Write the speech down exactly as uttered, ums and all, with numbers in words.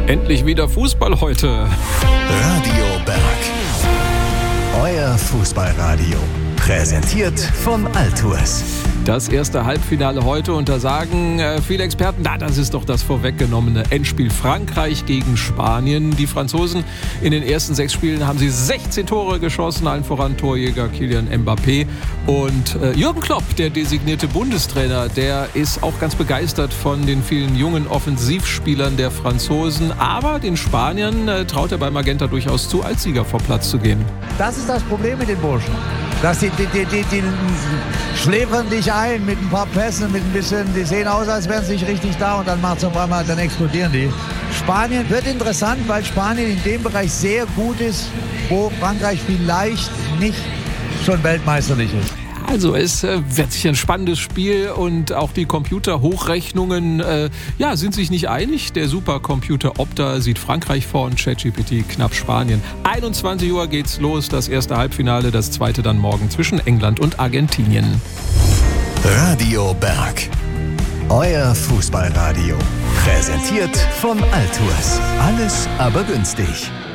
Endlich wieder Fußball heute. Radio Berg. Euer Fußballradio. Präsentiert von Altours. Das erste Halbfinale heute und da sagen äh, viele Experten, na, das ist doch das vorweggenommene Endspiel Frankreich gegen Spanien. Die Franzosen in den ersten sechs Spielen haben sie sechzehn Tore geschossen, allen voran Torjäger Kylian Mbappé. Und äh, Jürgen Klopp, der designierte Bundestrainer, der ist auch ganz begeistert von den vielen jungen Offensivspielern der Franzosen. Aber den Spaniern äh, traut er bei Magenta durchaus zu, als Sieger vor Platz zu gehen. Das ist das Problem mit den Burschen. Dass die, die, die, die, die schläfern dich ein mit ein paar Pässen, mit ein bisschen, die sehen aus, als wären sie nicht richtig da und dann macht es auf einmal, dann explodieren die. Spanien wird interessant, weil Spanien in dem Bereich sehr gut ist, wo Frankreich vielleicht nicht schon weltmeisterlich ist. Also es äh, wird sicher ein spannendes Spiel und auch die Computerhochrechnungen äh, ja, sind sich nicht einig. Der Supercomputer Opta sieht Frankreich vor und ChatGPT knapp Spanien. einundzwanzig Uhr geht's los, das erste Halbfinale, das zweite dann morgen zwischen England und Argentinien. Radio Berg. Euer Fußballradio. Präsentiert von Altours. Alles aber günstig.